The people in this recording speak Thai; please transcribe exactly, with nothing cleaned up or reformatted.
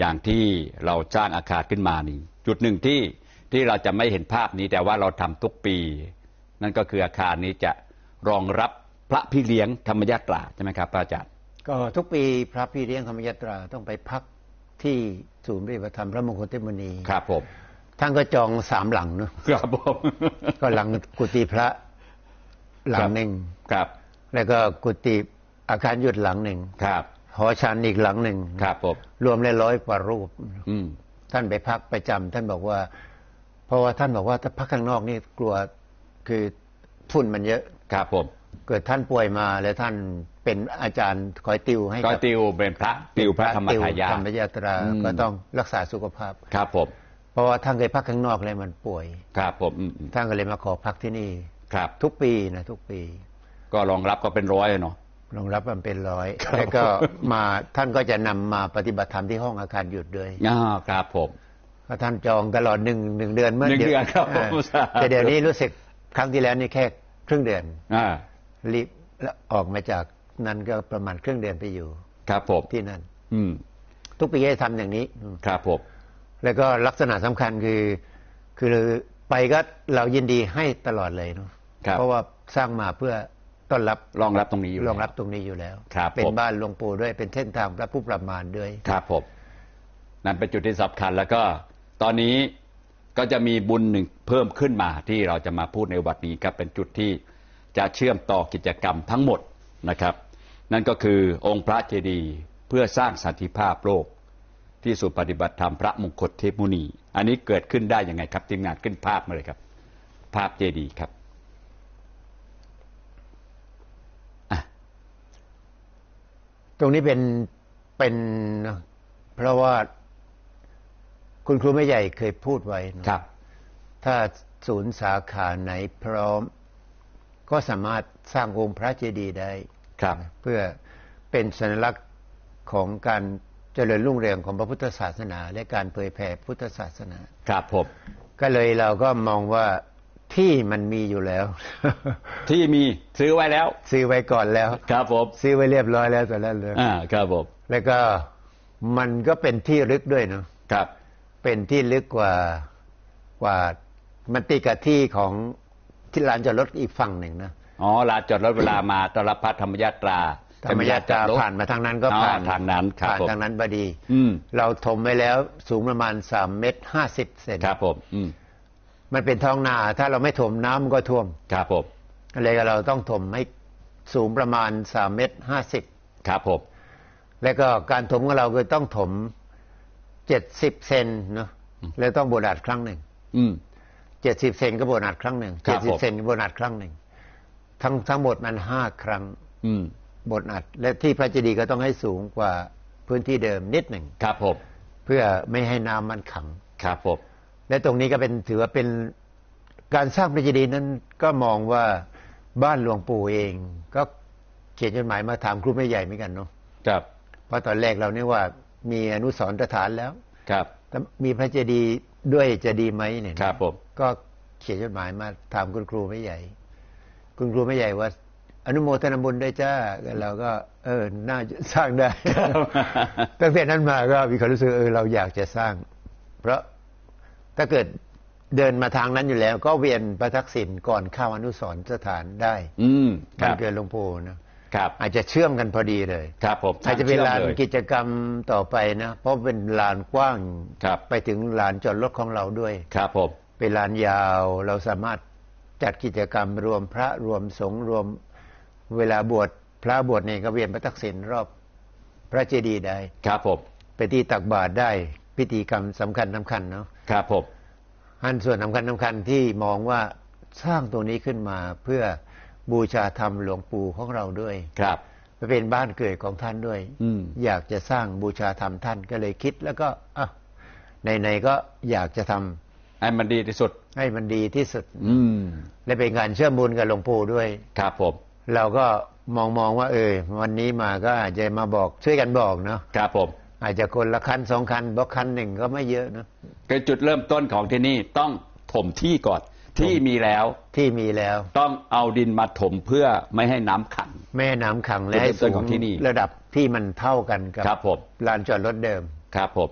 อย่างที่เราสร้างอาคารขึ้นมานี่จุดหนึ่งที่ที่เราจะไม่เห็นภาพนี้แต่ว่าเราทำทุกปี นั่นก็คืออาคารนี้จะรองรับพระพี่เลี้ยงธรรมยาตราใช่ไหมครับพระอาจารย์ก็ทุกปีพระพี่เลี้ยงธรรมยาตราต้องไปพักที่ศูนย์ปฏิบัติธรรมพระมงคลเทพมุนีครับผมท่านก็จองสามหลังเนาะครับผมก็หลังกุฏิพระหลังหนึ่งครับแล้วก็กุฏิอาคารยุทธหลังหนึ่งครับหอฉันอีกหลังหนึ่งครับผมรวมเลยร้อยกว่ารูปอืมท่านไปพักประจำท่านบอกว่าเพราะว่าท่านบอกว่าถ้าพักข้างนอกนี่กลัวคือฝุ่นมันเยอะครับผมเกิดท่านป่วยมาแล้วท่านเป็นอาจารย์คอยติวให้คอยติวเป็นพระติวพระธรรมทายาทธรรมยาตราก็ต้องรักษาสุขภาพครับผมเพราะว่าท่านเคยพักข้างนอกเลยมันป่วยครับผมท่านก็เลยมาขอพักที่นี่ครับทุกปีนะทุกปีก็รองรับก็เป็นร้อยเนาะรองรับมันเป็นร้อยแล้วก็มาท่านก็จะนำมาปฏิบัติธรรมที่ห้องอาคารหยุดด้วยอ๋อครับผมก็ท่านจองตลอดหนึ่งหนึ่งเดือนเมื่อหนึ่งเดือนครับผมแต่เดี๋ยวนี้รู้สึกครั้งที่แล้วนี่แค่ครึ่งเดือนอ่ารีบออกมาจากนั้นก็ประมาณครึ่งเดือนไปอยู่ครับผมที่นั่นอืมทุกปีจะทำอย่างนี้ครับผมแล้วก็ลักษณะสำคัญคือคือไปก็เรายินดีให้ตลอดเลยเนาะเพราะว่าสร้างมาเพื่อต้อนรับรองรับตรงนี้อยู่รองรับตรงนี้อยู่แล้วครับเป็นบ้านหลวงปู่ด้วยเป็นเส้นทางพระผู้ประมาณด้วยครับผมนั่นเป็นจุดที่สำคัญแล้วก็ตอนนี้ก็จะมีบุญหนึ่งเพิ่มขึ้นมาที่เราจะมาพูดในวันนี้ครับเป็นจุดที่จะเชื่อมต่อกิจกรรมทั้งหมดนะครับนั่นก็คือองค์พระเจดีย์เพื่อสร้างสันติภาพโลกที่ศูนย์ปฏิบัติธรรมพระมงคลเทพมุนีอันนี้เกิดขึ้นได้ยังไงครับทีมงานขึ้นภาพมาเลยครับภาพเจดีย์ครับตรงนี้เป็นเป็นเพราะว่าคุณครูแม่ใหญ่เคยพูดไว้ครับถ้าศูนย์สาขาไหนพร้อมก็สามารถสร้างองค์พระเจดีย์ได้ครับเพื่อเป็นสัญลักษณ์ของการเจริญรุ่งเรืองของพระพุทธศาสนาและการเผยแผ่พุทธศาสนาครับผมก็เลยเราก็มองว่าที่มันมีอยู่แล้วที่มีซื้อไว้แล้วซื้อไว้ก่อนแล้วครับผมซื้อไว้เรียบร้อยแล้วตอนนั้นเลยอ่าครับผมแล้วก็มันก็เป็นที่ลึกด้วยเนาะครับเป็นที่ลึกกว่ากว่ามันติดกับที่ของที่ลานจอดรถอีกฝั่งหนึ่งนะอ๋อลานจอดรถเวลามาต้อนรับพระธรรมยาตราธรรมยาตราผ่านมาทางนั้นก็ผ่านทางนั้นผ่านทางนั้นพอดีเราถมไว้แล้วสูงประมาณสามเมตรห้าสิบเซนครับผมมันเป็นท้องนาถ้าเราไม่ถมน้ำมันก็ท่วมครับผมอะไรก็เราต้องถมให้สูงประมาณสามเมตรห้าสิบครับผมแล้วก็การถมของเราคือต้องถมเจ็ดสิบเซนเนาะแล้วต้องโบนัสครั้งหนึ่งเจ็ดสิบเซนก็โบนัสครั้งหนึ่งเจ็ดสิบเซนก็โบนัสครั้งหนึ่งทั้งทั้งหมดมันห้าครั้งโบนัสและที่พระเจดีย์ก็ต้องให้สูงกว่าพื้นที่เดิมนิดหนึ่งครับผมเพื่อไม่ให้น้ำมันขังครับผมและตรงนี้ก็เป็นถือว่าเป็นการสร้างพระเจดีย์นั้นก็มองว่าบ้านหลวงปู่เองก็เขียนจดหมายมาถามครูแม่ใหญ่เหมือนกันเนาะครับเพราะตอนแรกเราเนี่ยว่ามีอนุสรณ์สถานแล้วครับมีพระเจดีย์ด้วยจะดีไหมเนี่ยครับผมก็เขียนจดหมายมาถามคุณครูแม่ใหญ่คุณครูแม่ใหญ่ว่าอนุโมทนาบุญด้วยจ้าเราก็เออน่าจะสร้างได้ตั้งแต่นั้นมาก็มีความรู้สึกเออเราอยากจะสร้างเพราะถ้าเกิดเดินมาทางนั้นอยู่แล้วก็เวียนประทักษิณก่อนเข้าอนุสรณ์สถานได้อืมการเกิดหลวงปู่นะครับอาจจะเชื่อมกันพอดีเลยครับผมอาจจะเป็นลานกิจกรรมต่อไปนะเพราะเป็นลานกว้างไปถึงลานจอดรถของเราด้วยครับผมเป็นลานยาวเราสามารถจัดกิจกรรมรวมพระรวมสงฆ์รวมเวลาบวชพระบวชเนี่ยก็เวียนพระทักษิณรอบพระเจดีย์ได้ครับผมไปที่ตักบาตรได้พิธีกรรมสำคัญสำคัญเนาะครับผมอันส่วนสำคัญสำคัญที่มองว่าสร้างตัวนี้ขึ้นมาเพื่อบูชาธรรมหลวงปู่ของเราด้วยครับเป็นบ้านเกิดของท่านด้วยอยากจะสร้างบูชาธรรมท่านก็เลยคิดแล้วก็อ่ะในๆก็อยากจะทำให้มันดีที่สุดให้มันดีที่สุดอืมและเป็นการเชื่อมบุญกับหลวงปู่ด้วยครับผมเราก็มองมองว่าเออวันนี้มาก็อาจจะมาบอกช่วยกันบอกเนาะครับผมอาจจะคนละคันสองคันบอกคันหนึ่งก็ไม่เยอะนะคือจุดเริ่มต้นของที่นี่ต้องถมที่ก่อนที่มีแล้วที่มีแล้วต้องเอาดินมาถมเพื่อไม่ให้น้ำขังไม่ให้น้ำขังและให้สูงระดับที่มันเท่ากันกับลานจอดรถเดิมครับผม